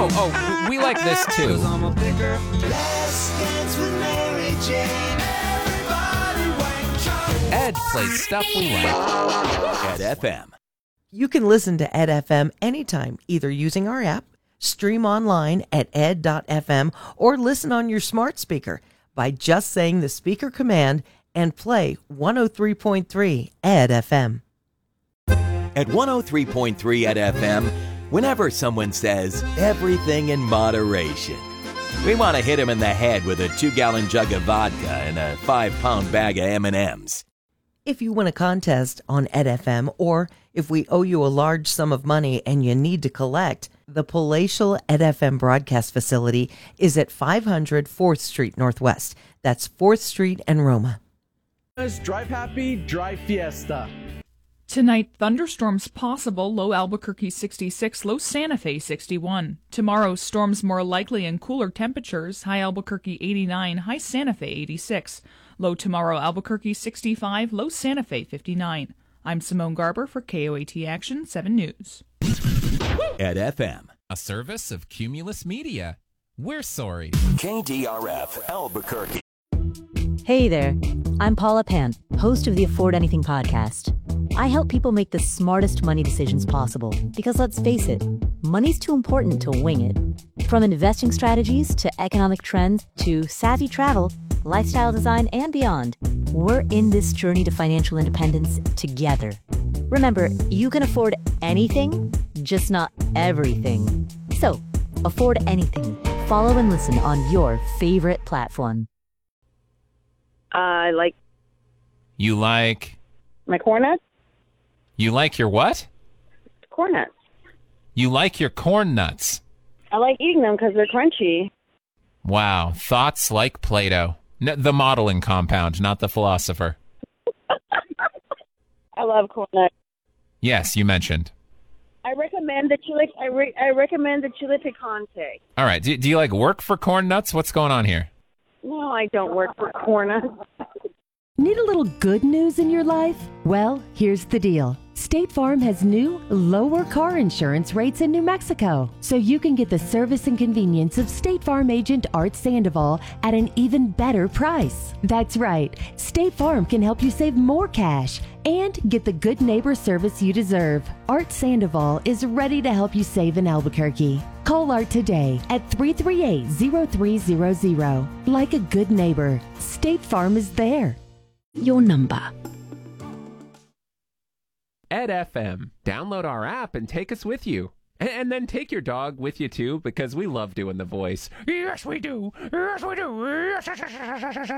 Oh, we like this too. Let's Dance with Mary Jane. Ed plays stuff we like. Ed FM. You can listen to Ed FM anytime, either using our app, stream online at ed.fm, or listen on your smart speaker by just saying the speaker command and play 103.3 Ed FM. At 103.3 Ed FM, whenever someone says everything in moderation, we want to hit them in the head with a 2-gallon jug of vodka and a 5-pound bag of M&Ms. If you win a contest on Ed FM, or if we owe you a large sum of money and you need to collect, the Palatial Ed FM broadcast facility is at 500 4th Street Northwest. That's 4th Street and Roma. Drive happy, drive fiesta. Tonight, thunderstorms possible, low Albuquerque 66, low Santa Fe 61. Tomorrow, storms more likely and cooler temperatures, high Albuquerque 89, high Santa Fe 86. Low tomorrow, Albuquerque 65, low Santa Fe 59. I'm Simone Garber for KOAT Action 7 News. Ed FM. A service of Cumulus Media. We're sorry. KDRF Albuquerque. Hey there, I'm Paula Pant, host of the Afford Anything podcast. I help people make the smartest money decisions possible because, let's face it, money's too important to wing it. From investing strategies to economic trends to savvy travel, lifestyle design, and beyond, we're in this journey to financial independence together. Remember, you can afford anything, just not everything. So, afford anything. Follow and listen on your favorite platform. I like You like... my corn nuts. You like your what? Corn nuts. You like your corn nuts. I like eating them because they're crunchy. Wow, thoughts like Plato. The modeling compound, not the philosopher. I love corn nuts. Yes, you mentioned. I recommend the chili. I recommend the chile picante. All right, do you like work for corn nuts? What's going on here? No, I don't work for corn nuts. Need a little good news in your life? Well, here's the deal. State Farm has new, lower car insurance rates in New Mexico, so you can get the service and convenience of State Farm agent Art Sandoval at an even better price. That's right. State Farm can help you save more cash and get the good neighbor service you deserve. Art Sandoval is ready to help you save in Albuquerque. Call Art today at 338-0300. Like a good neighbor, State Farm is there. Your number. Ed FM. Download our app and take us with you. And then take your dog with you too, because we love doing the voice. Yes, we do. Yes, we do. Yes, yes, yes, yes, yes, yes.